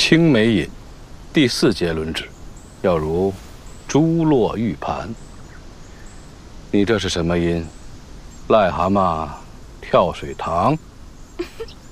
青梅引第4节论旨，要如珠落玉盘。你这是什么音？癞蛤蟆跳水塘？